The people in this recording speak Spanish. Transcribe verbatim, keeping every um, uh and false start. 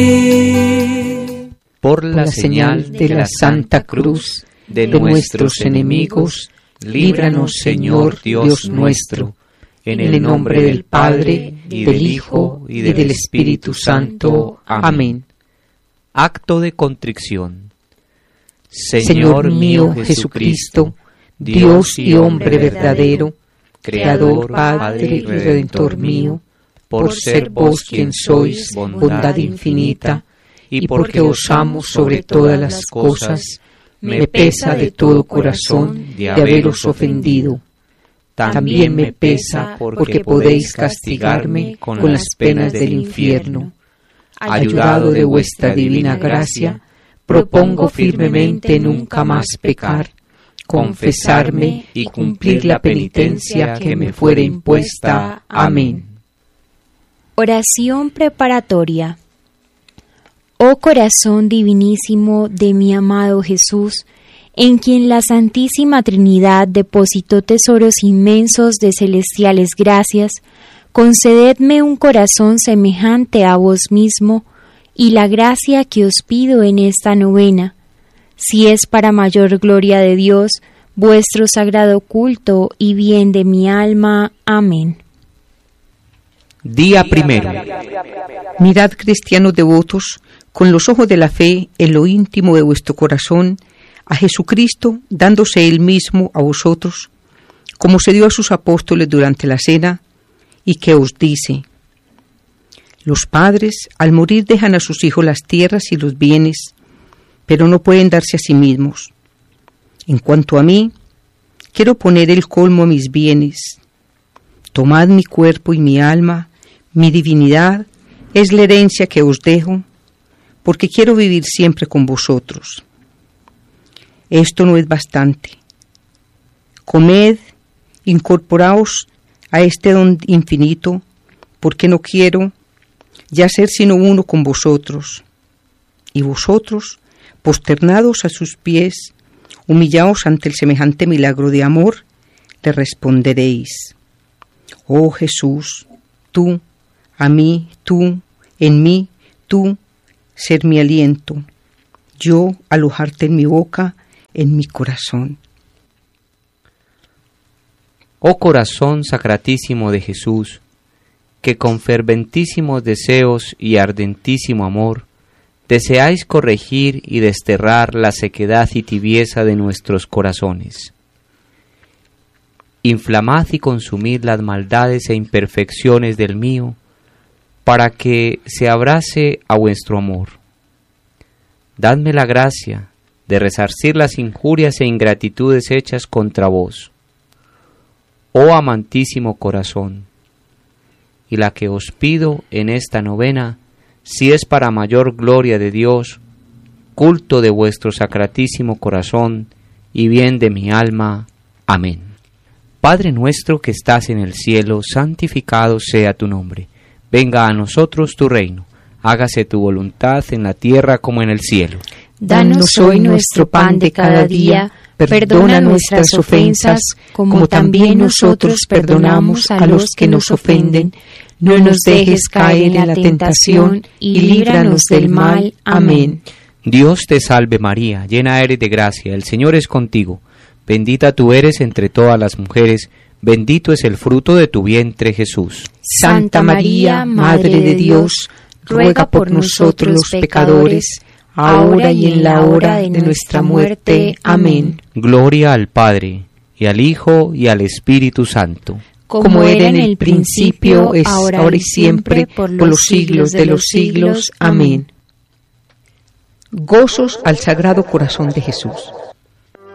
Por la señal de la Santa Cruz de nuestros enemigos, líbranos, Señor Dios nuestro, en el nombre del Padre, y del Hijo, y del Espíritu Santo. Amén. Acto de contrición. Señor mío Jesucristo, Dios y hombre verdadero, Creador, Padre y Redentor mío, por ser vos quien sois, bondad infinita, y porque os amo sobre todas las cosas, me pesa de todo corazón de haberos ofendido. También me pesa porque podéis castigarme con las penas del infierno. Ayudado de vuestra divina gracia, propongo firmemente nunca más pecar, confesarme y cumplir la penitencia que me fuere impuesta. Amén. Oración preparatoria. Oh corazón divinísimo de mi amado Jesús, en quien la Santísima Trinidad depositó tesoros inmensos de celestiales gracias, concededme un corazón semejante a vos mismo y la gracia que os pido en esta novena, si es para mayor gloria de Dios, vuestro sagrado culto y bien de mi alma. Amén. Día primero. Mirad, cristianos devotos, con los ojos de la fe, en lo íntimo de vuestro corazón, a Jesucristo, dándose Él mismo a vosotros, como se dio a sus apóstoles durante la cena, y que os dice: los padres, al morir, dejan a sus hijos las tierras y los bienes, pero no pueden darse a sí mismos. En cuanto a mí, quiero poner el colmo a mis bienes. Tomad mi cuerpo y mi alma, mi divinidad es la herencia que os dejo, porque quiero vivir siempre con vosotros. Esto no es bastante. Comed, incorporaos a este don infinito, porque no quiero ya ser sino uno con vosotros. Y vosotros, posternados a sus pies, humillaos ante el semejante milagro de amor, le responderéis: oh Jesús, tú, a mí, tú, en mí, tú, ser mi aliento, yo alojarte en mi boca, en mi corazón. Oh corazón sacratísimo de Jesús, que con ferventísimos deseos y ardentísimo amor deseáis corregir y desterrar la sequedad y tibieza de nuestros corazones. Inflamad y consumid las maldades e imperfecciones del mío, para que se abrace a vuestro amor. Dadme la gracia de resarcir las injurias e ingratitudes hechas contra vos, oh amantísimo corazón, y la que os pido en esta novena, si es para mayor gloria de Dios, culto de vuestro sacratísimo corazón y bien de mi alma. Amén. Padre nuestro que estás en el cielo, santificado sea tu nombre. Venga a nosotros tu reino. Hágase tu voluntad en la tierra como en el cielo. Danos hoy nuestro pan de cada día. Perdona nuestras ofensas, como también nosotros perdonamos a los que nos ofenden. No nos dejes caer en la tentación y líbranos del mal. Amén. Dios te salve María, llena eres de gracia, el Señor es contigo. Bendita tú eres entre todas las mujeres, bendito es el fruto de tu vientre, Jesús. Santa María, Madre de Dios, ruega por nosotros los pecadores, ahora y en la hora de nuestra muerte. Amén. Gloria al Padre, y al Hijo, y al Espíritu Santo. Como era en el principio, es ahora y siempre, por los siglos de los siglos. Amén. Gozos al Sagrado Corazón de Jesús.